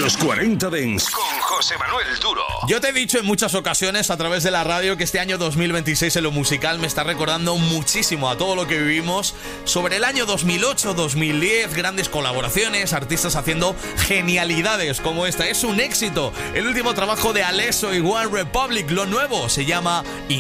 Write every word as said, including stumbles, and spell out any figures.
Los cuarenta Dance con José Manuel Duro. Yo te he dicho en muchas ocasiones a través de la radio que este año dos mil veintiséis en lo musical me está recordando muchísimo a todo lo que vivimos sobre el año dos mil ocho dos mil diez, grandes colaboraciones, artistas haciendo genialidades como esta. Es un éxito. El último trabajo de Alesso y One Republic, lo nuevo, se llama